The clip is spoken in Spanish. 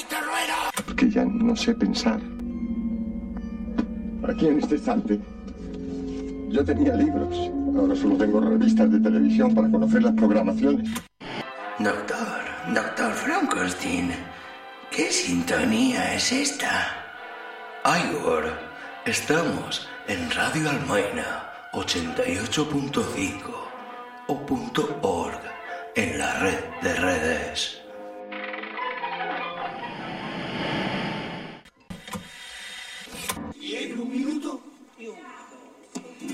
Que ya no sé pensar. Aquí en este estante yo tenía libros. Ahora solo tengo revistas de televisión para conocer las programaciones. Doctor Frankenstein, ¿qué sintonía es esta? Igor, estamos en Radio Almaina 88.5 o .org en la red de redes.